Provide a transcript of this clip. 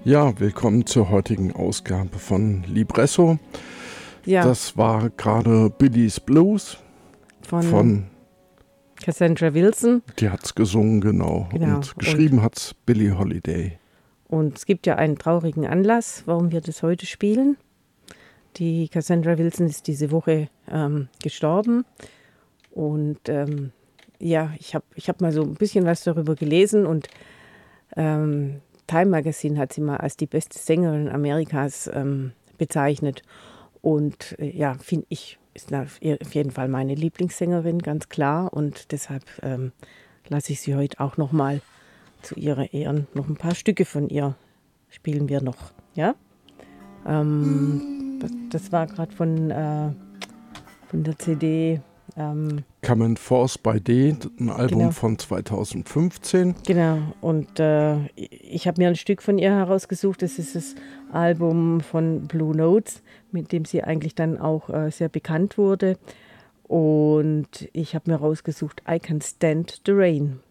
Ja, willkommen zur heutigen Ausgabe von Libresso. Ja, Das war gerade Billy's Blues von, Cassandra Wilson. die hat's gesungen, genau. Genau. Und geschrieben hat's Billie Holiday. Und es gibt ja einen traurigen Anlass, warum wir das heute spielen. Die Cassandra Wilson ist diese Woche gestorben. Und ich hab mal so ein bisschen was darüber gelesen. Und Time Magazine hat sie mal als die beste Sängerin Amerikas bezeichnet. Und finde ich, ist auf jeden Fall meine Lieblingssängerin, ganz klar. Und deshalb lasse ich sie heute auch noch mal zu ihrer Ehren noch ein paar Stücke von ihr spielen wir noch. Ja? Das war gerade von der CD. Come and Force by Day, ein Album Genau. von 2015. Genau, und ich habe mir ein Stück von ihr herausgesucht. Das ist das Album von Blue Notes, mit dem sie eigentlich dann auch sehr bekannt wurde. Und ich habe mir herausgesucht I Can Stand the Rain.